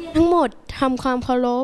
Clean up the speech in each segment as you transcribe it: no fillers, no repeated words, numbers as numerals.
ทั้งหมดทำความเคารพ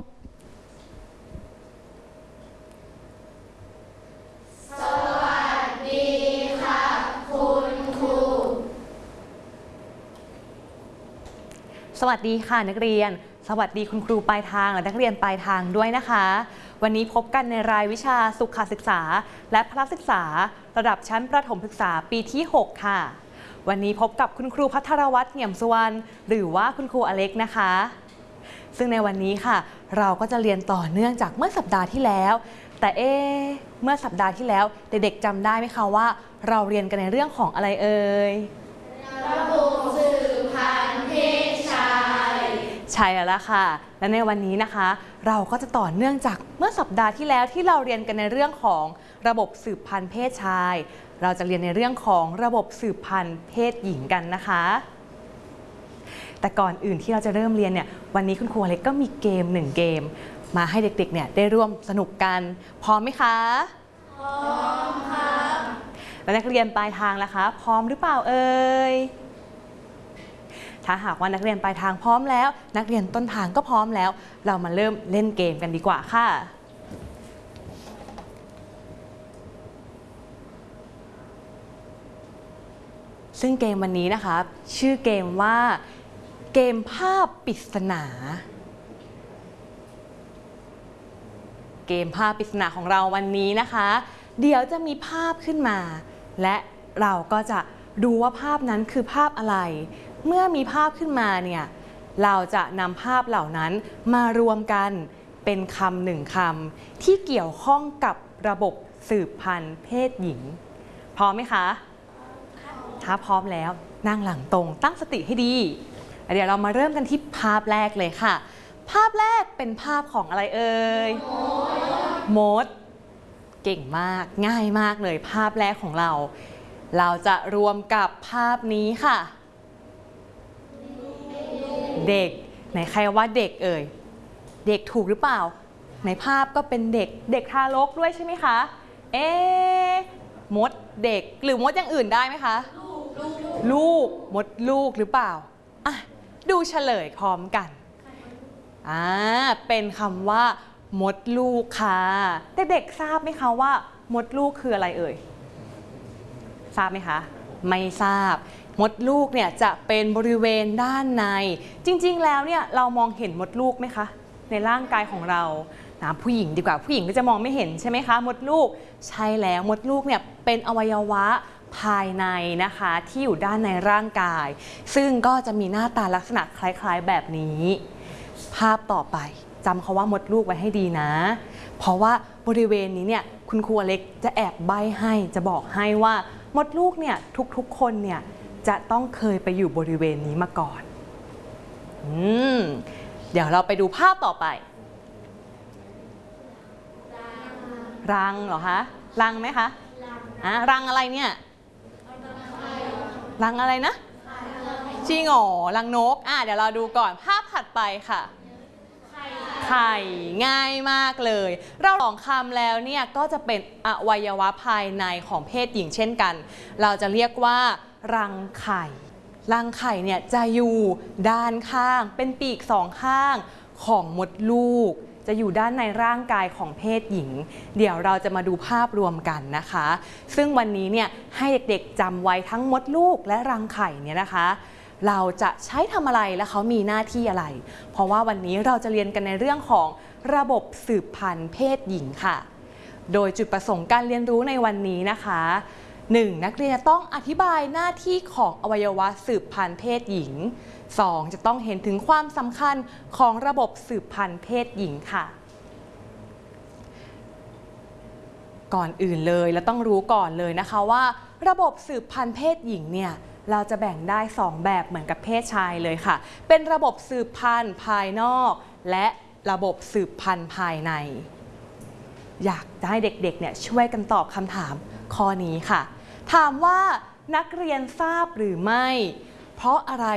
สวัสดีค่ะนักเรียนสวัสดีคุณครูปลายทางและนักเรียนปลายทางด้วยนะคะวันนี้พบกันในรายวิชาสุขศึกษาและพละศึกษาระดับชั้นประถมศึกษาปีที่ 6 ค่ะวันนี้พบกับคุณครูภัทรวัฒน์ เหี่ยมสุวรรณหรือว่าคุณครูอเล็กนะคะซึ่งในวันนี้ค่ะเราก็จะเรียนต่อเนื่องจากเมื่อสัปดาห์ที่แล้วแต่เมื่อสัปดาห์ที่แล้วเด็กๆจำได้ไหมคะว่าเราเรียนกันในเรื่องของอะไรเอ่ยระบบสืบพันธุ์เพศชายใช่แล้วค่ะและในวันนี้นะคะเราก็จะต่อเนื่องจากเมื่อสัปดาห์ที่แล้วที่เราเรียนกันในเรื่องของระบบสืบพันธุ์เพศชายเราจะเรียนในเรื่องของระบบสืบพันธุ์เพศหญิงกันนะคะแต่ก่อนอื่นที่เราจะเริ่มเรียนเนี่ยวันนี้คุณครูอเล็กก็มีเกม1 เกมมาให้เด็กๆเนี่ยได้ร่วมสนุกกันพร้อมไหมคะพร้อมค่ะแล้วนักเรียนปลายทางล่ะคะพร้อมหรือเปล่าเอ่ยถ้าหากว่านักเรียนปลายทางพร้อมแล้วนักเรียนต้นทางก็พร้อมแล้วเรามาเริ่มเล่นเกมกันดีกว่าค่ะซึ่งเกมวันนี้นะคะชื่อเกมว่าเกมภาพปริศนาเกมภาพปริศนาของเราวันนี้นะคะเดี๋ยวจะมีภาพขึ้นมาและเราก็จะดูว่าภาพนั้นคือภาพอะไรเมื่อมีภาพขึ้นมาเนี่ยเราจะนำภาพเหล่านั้นมารวมกันเป็นคำ1 คำที่เกี่ยวข้องกับระบบสืบพันธุ์เพศหญิงพร้อมไหมคะถ้าพร้อมแล้วนั่งหลังตรงตั้งสติให้ดีเดี๋ยวเรามาเริ่มกันที่ภาพแรกเลยค่ะภาพแรกเป็นภาพของอะไรเอ่ยมดเก่งมากง่ายมากเลยภาพแรกของเราจะรวมกับภาพนี้ค่ะเด็กไหนใครว่าเด็กเอ่ยเด็กถูกหรือเปล่าในภาพก็เป็นเด็กทารกด้วยใช่ไหมคะมดเด็กหรือมดอย่างอื่นได้ไหมคะลูกมดลูกหรือเปล่าดูเฉลยพร้อมกันเป็นคำว่ามดลูกค่ะเด็กๆทราบไหมคะว่ามดลูกคืออะไรเอ่ยทราบไหมคะไม่ทราบมดลูกเนี่ยจะเป็นบริเวณด้านในจริงๆแล้วเนี่ยเรามองเห็นมดลูกไหมคะในร่างกายของเราผู้หญิงดีกว่าผู้หญิงก็จะมองไม่เห็นใช่ไหมคะมดลูกใช่แล้วมดลูกเนี่ยเป็นอวัยวะภายในนะคะที่อยู่ด้านในร่างกายซึ่งก็จะมีหน้าตาลักษณะคล้ายๆแบบนี้ภาพต่อไปจำคำว่ามดลูกไว้ให้ดีนะเพราะว่าบริเวณนี้เนี่ยคุณครูอเล็กจะแอบใบ้ให้จะบอกให้ว่ามดลูกเนี่ยทุกๆคนเนี่ยจะต้องเคยไปอยู่บริเวณนี้มาก่อนเดี๋ยวเราไปดูภาพต่อไปรังเหรอคะรังไหมคะรังอะไรเนี่ยรังอะไรนะจริงเหรอรังนกเดี๋ยวเราดูก่อนภาพถัดไปค่ะไข่ง่ายมากเลยเราลองคำแล้วเนี่ยก็จะเป็นอวัยวะภายในของเพศหญิงเช่นกันเราจะเรียกว่ารังไข่รังไข่เนี่ยจะอยู่ด้านข้างเป็นปีก2 ข้างของมดลูกจะอยู่ด้านในร่างกายของเพศหญิงเดี๋ยวเราจะมาดูภาพรวมกันนะคะซึ่งวันนี้เนี่ยให้เด็กๆจำไว้ทั้งมดลูกและรังไข่เนี่ยนะคะเราจะใช้ทำอะไรและเขามีหน้าที่อะไรเพราะว่าวันนี้เราจะเรียนกันในเรื่องของระบบสืบพันธุ์เพศหญิงค่ะโดยจุดประสงค์การเรียนรู้ในวันนี้นะคะ1. นักเรียนจะต้องอธิบายหน้าที่ของอวัยวะสืบพันธุ์เพศหญิง 2. จะต้องเห็นถึงความสำคัญของระบบสืบพันธุ์เพศหญิงค่ะก่อนอื่นเลยเราต้องรู้ก่อนเลยนะคะว่าระบบสืบพันธุ์เพศหญิงเนี่ยเราจะแบ่งได้2 แบบเหมือนกับเพศชายเลยค่ะเป็นระบบสืบพันธุ์ภายนอกและระบบสืบพันธุ์ภายในอยากจะให้เด็กๆเนี่ยช่วยกันตอบคำถามข้อนี้ค่ะถามว่านักเรียนทราบหรือไม่เพราะอะไร